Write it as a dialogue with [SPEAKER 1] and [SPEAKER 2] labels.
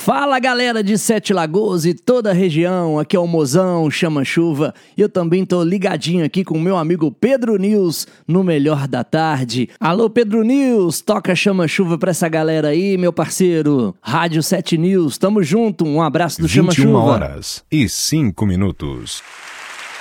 [SPEAKER 1] Fala galera de Sete Lagoas e toda a região, aqui é o Mozão, Chama Chuva, e eu também tô ligadinho aqui com o meu amigo Pedro News no Melhor da Tarde. Alô Pedro News, toca Chama Chuva pra essa galera aí, meu parceiro. Rádio 7 News, tamo junto, um abraço do Chama Chuva.
[SPEAKER 2] 21 horas e 5 minutos.